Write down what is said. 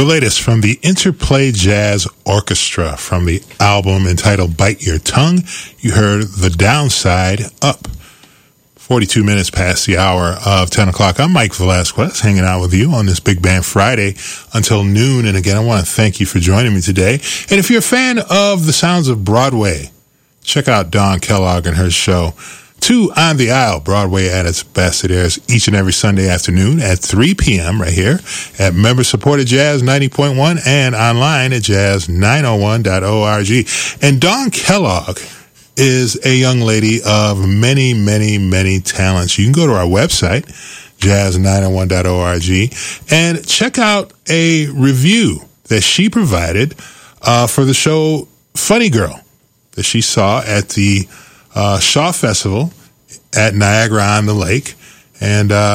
The latest from the Interplay Jazz Orchestra from the album entitled Bite Your Tongue. You heard The Downside Up. 42 minutes past the hour of 10 o'clock. I'm Mike Velasquez, hanging out with you on this Big Band Friday until noon. And again, I want to thank you for joining me today. And if you're a fan of the sounds of Broadway, check out Dawn Kellogg and her show, Two on the Aisle, Broadway at its best. It airs each and every Sunday afternoon at 3 p.m. right here at member-supported Jazz 90.1 and online at jazz901.org. And Dawn Kellogg is a young lady of many, many, many talents. You can go to our website, jazz901.org, and check out a review that she provided for the show Funny Girl that she saw at the Shaw Festival at Niagara-on-the-Lake. And